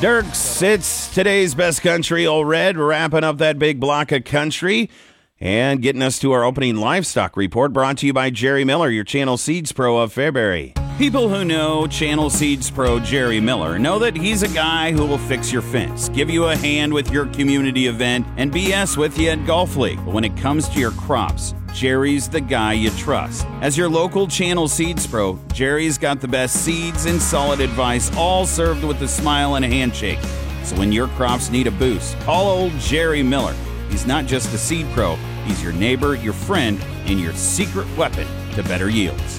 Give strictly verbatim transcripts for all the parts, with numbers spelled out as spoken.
Dirks, it's today's best country, Old Red, wrapping up that big block of country and getting us to our opening livestock report, brought to you by Jerry Miller, your Channel Seeds Pro of Fairbury. People who know Channel Seeds Pro Jerry Miller know that he's a guy who will fix your fence, give you a hand with your community event, and B S with you at Golf League. But when it comes to your crops, Jerry's the guy you trust. As your local Channel Seeds Pro, Jerry's got the best seeds and solid advice, all served with a smile and a handshake. So when your crops need a boost, call old Jerry Miller. He's not just a seed pro, he's your neighbor, your friend, and your secret weapon to better yields.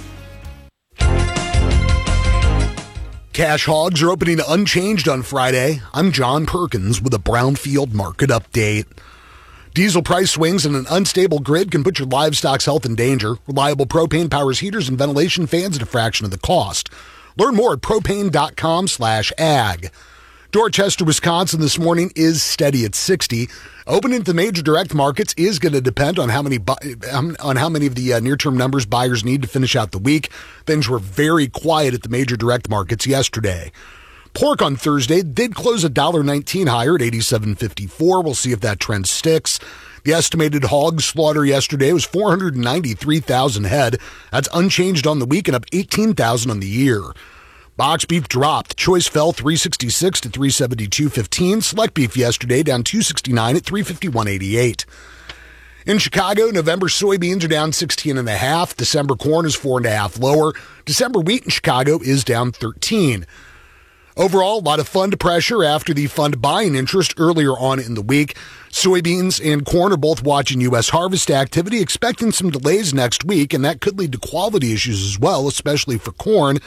Cash hogs are opening unchanged on Friday. I'm John Perkins with a Brownfield market update. Diesel price swings and an unstable grid can put your livestock's health in danger. Reliable propane powers heaters and ventilation fans at a fraction of the cost. Learn more at propane.com slash ag. Dorchester, Wisconsin this morning is steady at sixty. Opening to the major direct markets is going to depend on how many bu- on how many of the uh, near-term numbers buyers need to finish out the week. Things were very quiet at the major direct markets yesterday. Pork on Thursday did close one dollar nineteen higher at eighty-seven fifty-four. We'll see if that trend sticks. The estimated hog slaughter yesterday was four hundred ninety-three thousand head. That's unchanged on the week and up eighteen thousand on the year. Box beef dropped. Choice fell three sixty-six to three seventy-two fifteen. Select beef yesterday down two sixty-nine at three fifty-one eighty-eight. In Chicago, November soybeans are down sixteen and a half. December corn is four and a half lower. December wheat in Chicago is down thirteen. Overall, a lot of fund pressure after the fund buying interest earlier on in the week. Soybeans and corn are both watching U S harvest activity, expecting some delays next week, and that could lead to quality issues as well, especially for corn.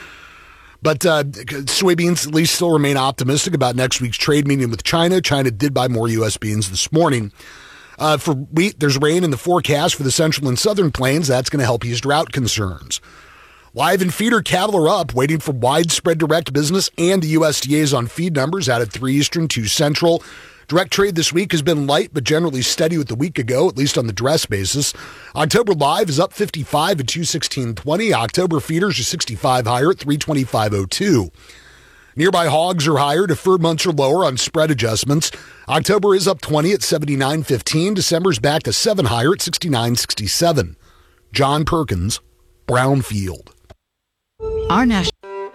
But uh, soybeans at least still remain optimistic about next week's trade meeting with China. China did buy more U S beans this morning. Uh, for wheat, there's rain in the forecast for the central and southern plains. That's going to help ease drought concerns. Live and feeder cattle are up, waiting for widespread direct business and the U S D A's on feed numbers out at three Eastern, two Central. Direct trade this week has been light, but generally steady with the week ago, at least on the dress basis. October live is up fifty-five at two sixteen twenty. October feeders are sixty-five higher at three twenty-five oh two. Nearby hogs are higher. Deferred months are lower on spread adjustments. October is up twenty at seventy-nine fifteen. December's back to seven higher at sixty-nine sixty-seven. John Perkins, Brownfield. Our national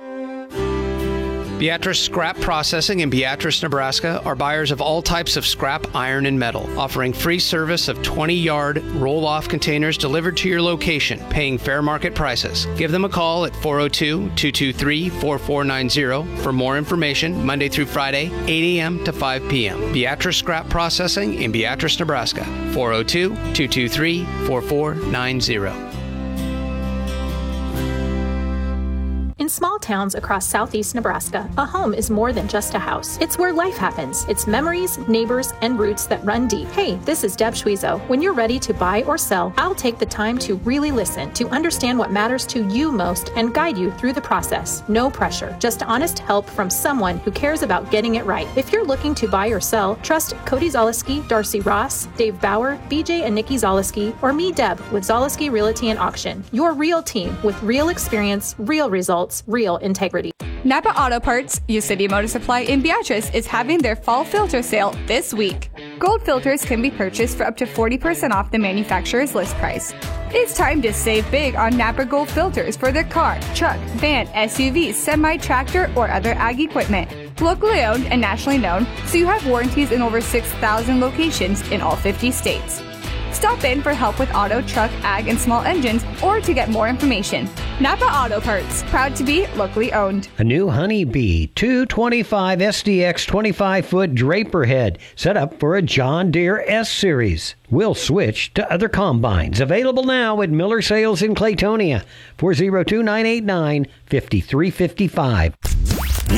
Beatrice Scrap Processing in Beatrice, Nebraska are buyers of all types of scrap, iron, and metal, offering free service of twenty-yard roll-off containers delivered to your location, paying fair market prices. Give them a call at four oh two, two two three, four four nine zero for more information, Monday through Friday, eight a.m. to five p.m. Beatrice Scrap Processing in Beatrice, Nebraska, four oh two, two two three, four four nine zero. In small towns across southeast Nebraska, a home is more than just a house. It's where life happens. It's memories, neighbors, and roots that run deep. Hey, this is Deb Schwezo. When you're ready to buy or sell, I'll take the time to really listen, to understand what matters to you most, and guide you through the process. No pressure, just honest help from someone who cares about getting it right. If you're looking to buy or sell, trust Cody Zaleski, Darcy Ross, Dave Bauer, B J and Nikki Zaleski, or me, Deb, with Zaleski Realty and Auction. Your real team with real experience, real results, real integrity. Napa Auto Parts, U City Motor Supply in Beatrice, is having their fall filter sale this week. Gold filters can be purchased for up to forty percent off the manufacturer's list price. It's time to save big on Napa Gold filters for their car, truck, van, S U V, semi-tractor, or other ag equipment. Locally owned and nationally known, so you have warranties in over six thousand locations in all fifty states. Stop in for help with auto, truck, ag, and small engines, or to get more information. Napa Auto Parts, proud to be locally owned. A new Honeybee two twenty-five S D X twenty-five foot Draper head, set up for a John Deere S-Series. We'll switch to other combines. Available now at Miller Sales in Claytonia, four oh two, nine eight nine, five three five five.